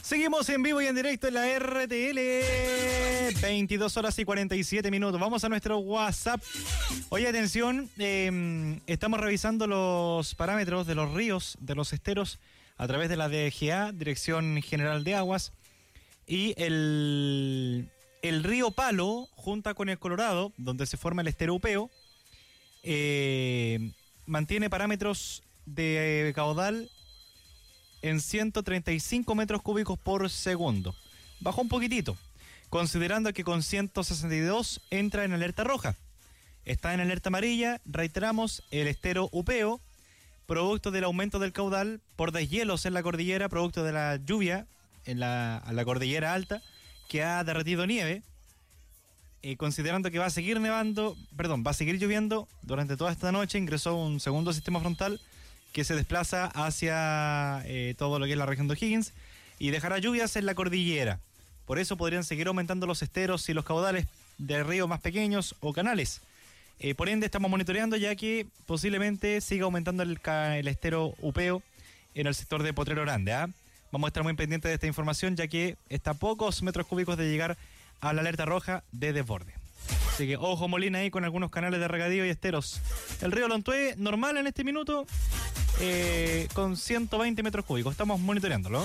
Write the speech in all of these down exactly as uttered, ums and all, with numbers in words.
Seguimos en vivo y en directo en la R T L. veintidós horas y cuarenta y siete minutos. Vamos a nuestro WhatsApp. Oye, atención, eh, estamos revisando los parámetros de los ríos, de los esteros, a través de la D G A, Dirección General de Aguas. Y el, el río Palo, junta con el Colorado, donde se forma el estero Upeo, eh, mantiene parámetros de caudal en ciento treinta y cinco metros cúbicos por segundo. Bajó un poquitito, considerando que con ciento sesenta y dos entra en alerta roja. Está en alerta amarilla, reiteramos, el estero Upeo, producto del aumento del caudal por deshielos en la cordillera, producto de la lluvia en la, en la cordillera alta, que ha derretido nieve, eh, considerando que va a seguir nevando, perdón, va a seguir lloviendo durante toda esta noche. Ingresó un segundo sistema frontal que se desplaza hacia eh, todo lo que es la región de O'Higgins y dejará lluvias en la cordillera. Por eso podrían seguir aumentando los esteros y los caudales de ríos más pequeños o canales. Eh, por ende, estamos monitoreando ya que posiblemente siga aumentando el, el estero Upeo en el sector de Potrero Grande. ¿eh? Vamos a estar muy pendientes de esta información ya que está a pocos metros cúbicos de llegar a la alerta roja de desborde. Así que ojo, Molina, ahí con algunos canales de regadío y esteros. El río Lontué, normal en este minuto, eh, con ciento veinte metros cúbicos. Estamos monitoreándolo.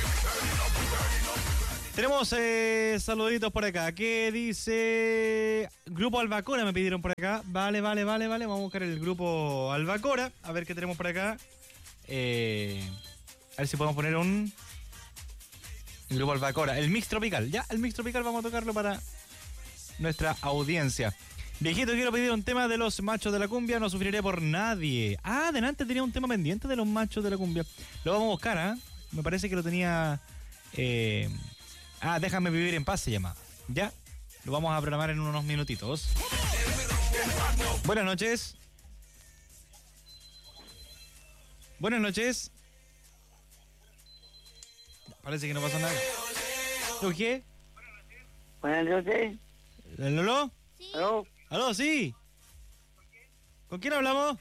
Tenemos eh, saluditos por acá. ¿Qué dice? Grupo Albacora me pidieron por acá. Vale, vale, vale, vale. Vamos a buscar el grupo Albacora. A ver qué tenemos por acá. Eh, a ver si podemos poner un... El grupo Albacora. El mix tropical. Ya, el mix tropical vamos a tocarlo para nuestra audiencia. Viejito, quiero pedir un tema de los machos de la cumbia. No sufriré por nadie. Ah, adelante tenía un tema pendiente de los machos de la cumbia. Lo vamos a buscar, ¿ah? ¿eh? Me parece que lo tenía... Eh... Ah, déjame vivir en paz se llama. Ya, lo vamos a programar en unos minutitos. Buenas noches. Buenas noches. Parece que no pasa nada. ¿Lo qué? Buenas noches. ¿Lolo? Sí. ¿Aló? ¿Aló, sí? ¿Con quién hablamos?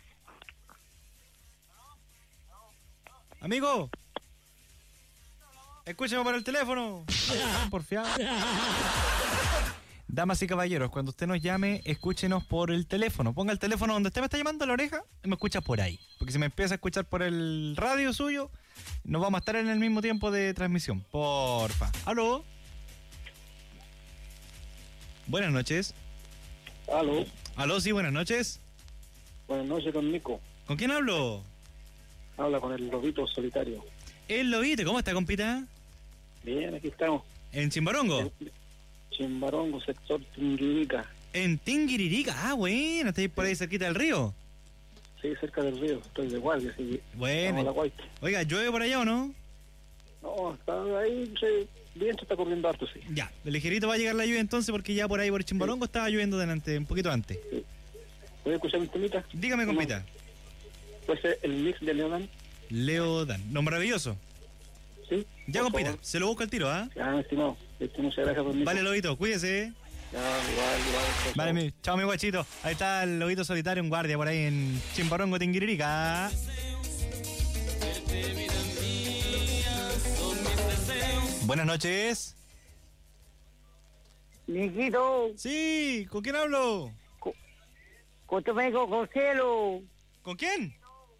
Amigo. Escúchame por el teléfono. Porfiado. Damas y caballeros, cuando usted nos llame, escúchenos por el teléfono. Ponga el teléfono donde usted me está llamando a la oreja y me escucha por ahí. Porque si me empieza a escuchar por el radio suyo, no vamos a estar en el mismo tiempo de transmisión. Porfa. ¿Aló? Buenas noches. ¿Aló? ¿Aló? Sí, buenas noches. Buenas noches, con Nico. ¿Con quién hablo? Habla con el lobito solitario. El lobito, ¿cómo está, compita? Bien, aquí estamos. ¿En Chimbarongo? Chimbarongo, sector Tinguirica. En Tinguiririca, ah, bueno, ¿estáis por ahí cerquita del río? Sí, cerca del río, estoy de guardia, así. Bueno. La Oiga, ¿llueve por allá o no? No, está ahí, sí, viento está corriendo harto, sí. Ya, de ligerito va a llegar la lluvia entonces porque ya por ahí por Chimbarongo sí. Estaba lloviendo delante, un poquito antes. Sí. ¿Puedes escuchar mi temita? Dígame, compita. Puede ser el mix de Leodan. Leodan, ¿no maravilloso? Sí. Ya, compita, favor. Se lo busco al tiro, ¿ah? ¿eh? Ya, estimado. Muchas gracias por mí. Vale, lobito, cuídese. Ya, igual, igual. Chao, vale, mi, chao, mi guachito. Ahí está el lobito solitario en guardia por ahí en Chimbarongo, Tinguiririca. Buenas noches. Mijito. Sí, ¿con quién hablo? Con, con tu amigo Joselo. ¿Con quién?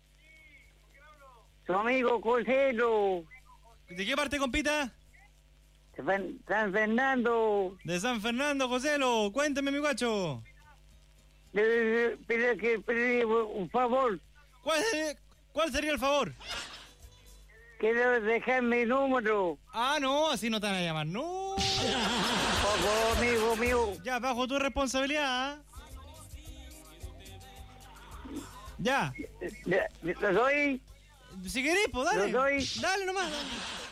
Tu amigo Joselo. ¿De qué parte, compita? De San Fernando. De San Fernando, Joselo. Cuénteme, mi guacho. Pero que pedir un favor. ¿Cuál, ¿Cuál sería el favor? Quiero dejar mi número. Ah, no, así no te van a llamar, no. Por favor, amigo mío. Ya, bajo tu responsabilidad. Ya. ¿Lo doy? Si querés, pues dale. ¿Lo doy? Dale nomás, dale.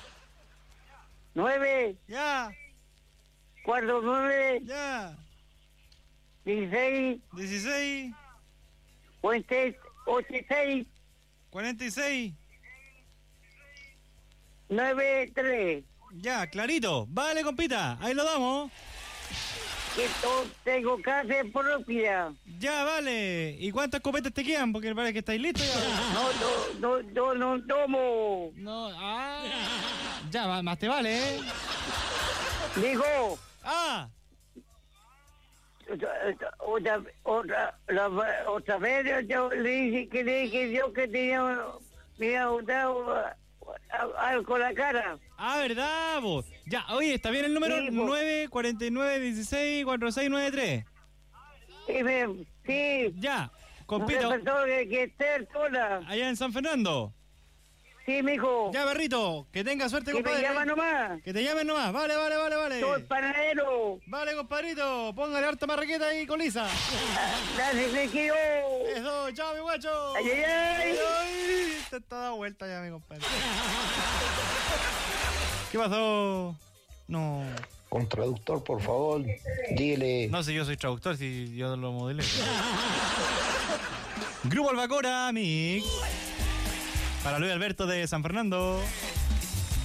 Nueve. Ya. Cuatro, nueve. Ya. Dieciséis. Dieciséis. Cuarenta, ochenta y seis. Cuarenta y seis. Nueve, tres. Ya, clarito. Vale, compita, ahí lo damos. Que tengo casa propia. Ya, vale. ¿Y cuántas copetas te quedan? Porque parece que estáis listos ya. No, no, no, no, no tomo. No, ah. Ya, va- más te vale, ¿eh? Dijo, Ah, otra, otra, otra, la- otra vez yo, yo le dije que le dije yo que tenía, me había dado a- a- algo con la cara. ah, verdad, vos. Ya, oye, está bien el número Sí, po. nueve cuatro nueve uno seis cuatro seis nueve tres. Y me, sí, Ya, no compito. se pensó que, que esté sola. Allá en San Fernando. Sí, mijo. Ya, perrito, que tenga suerte, Que me compadre. llama nomás. Que te llamen nomás. Vale, vale, vale, vale. Soy panadero. Vale, compadrito. Póngale harta marraqueta y coliza. Gracias, te quiero. Eso, chao, mi guacho. Ay, ay, ay. Ay, te está dando vuelta ya, mi compadre. ¿Qué pasó? No. Con traductor, por favor, dile. No sé, yo soy traductor, si yo lo modelé. Grupo Albacora, Mix. Para Luis Alberto de San Fernando.